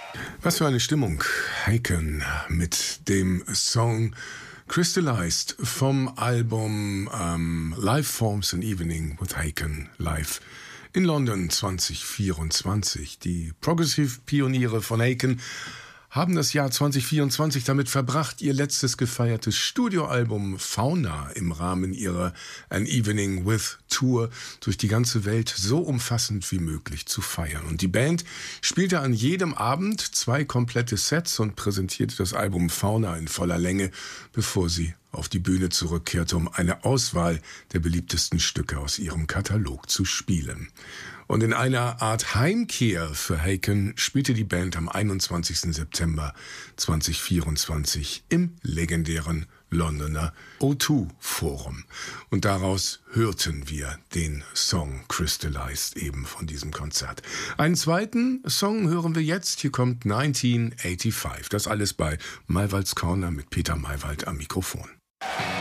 Was für eine Stimmung. Haken mit dem Song Crystallized vom Album Live Forms an Evening with Haken live in London 2024. Die Progressive-Pioniere von Haken haben das Jahr 2024 damit verbracht, ihr letztes gefeiertes Studioalbum Fauna im Rahmen ihrer An Evening with Tour durch die ganze Welt so umfassend wie möglich zu feiern. Und die Band spielte an jedem Abend 2 komplette Sets und präsentierte das Album Fauna in voller Länge, bevor sie auf die Bühne zurückkehrte, um eine Auswahl der beliebtesten Stücke aus ihrem Katalog zu spielen. Und in einer Art Heimkehr für Haken spielte die Band am 21. September 2024 im legendären Londoner O2 Forum. Und daraus hörten wir den Song Crystallized eben von diesem Konzert. Einen zweiten Song hören wir jetzt. Hier kommt 1985. Das alles bei Maywalds Corner mit Peter Maywald am Mikrofon.